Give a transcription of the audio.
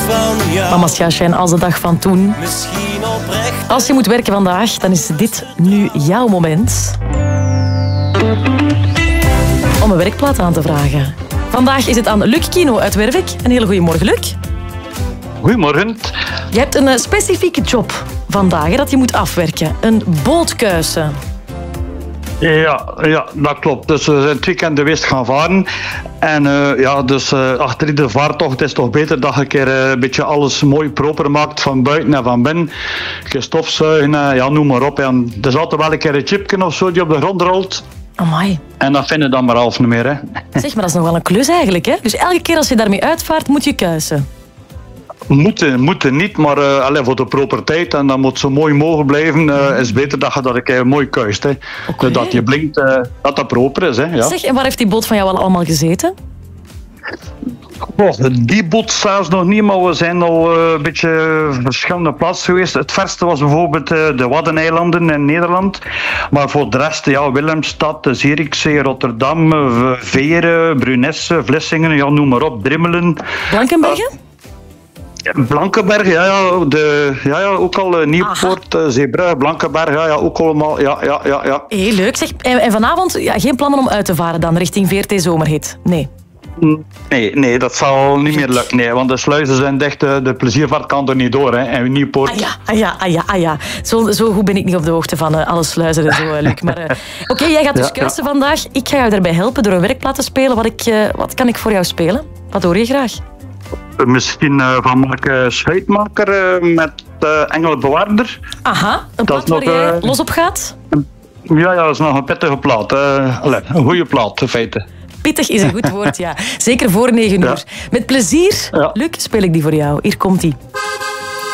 van jou. Mama's Sjaasjen als de dag van toen. Misschien oprecht. Als je moet werken vandaag, dan is dit nu jouw moment om een werkplaats aan te vragen. Vandaag is het aan Luc Kino uit Werwijk. Een hele goede morgen, Luc. Goedemorgen. Je hebt een specifieke job vandaag hè, dat je moet afwerken. Een bootkuisen. Ja, dat klopt. Dus we zijn het weekend geweest gaan varen. En dus achter iedere vaartocht is het toch beter dat je een keer een beetje alles mooi proper maakt van buiten en van binnen. Een keer stofzuigen, noem maar op. En er is altijd wel een keer een chipje of zo die op de grond rolt. Amai. En dat vinden dan maar half niet meer. Hè. Zeg, maar dat is nog wel een klus eigenlijk. Hè? Dus elke keer als je daarmee uitvaart, moet je kuisen. Moeten niet, maar voor de proper tijd. En dat moet zo mooi mogelijk blijven. Is het beter dat je dat een keer mooi kuist. Hè. Okay. Dat je blinkt, dat dat proper is. Hè, ja. Zeg, en waar heeft die boot van jou al allemaal gezeten? Die boot zelfs nog niet, maar we zijn al een beetje verschillende plaatsen geweest. Het verste was bijvoorbeeld de Waddeneilanden in Nederland. Maar voor de rest, Willemstad, Zierikzee, Rotterdam, Veere, Brunesse, Vlissingen, noem maar op, Drimmelen. Blankenbergen? Blankenberg, ook al Nieuwpoort, Zeebrugge, Blankenberg, ook allemaal, ja. Heel leuk. Zeg, en vanavond geen plannen om uit te varen dan, richting VRT Zomerhit? Nee. Nee, dat zal niet meer lukken. Nee, want de sluizen zijn dicht, de pleziervaart kan er niet door. Hè. En Nieuwpoort... Ja. Zo goed ben ik niet op de hoogte van alle sluizen en zo, Luc. Maar oké, jij gaat dus kuisen vandaag. Ik ga jou daarbij helpen door een werkplaat te spelen. Wat kan ik voor jou spelen? Wat hoor je graag? Misschien van Mark Schuitmaker met Engel Bewaarder. Aha, een plaat waar jij los op gaat? Ja, dat is nog een pittige plaat. Een goede plaat, in feite. Pittig is een goed woord, ja. Zeker voor 9 uur. Met plezier, Luc, speel ik die voor jou. Hier komt-ie.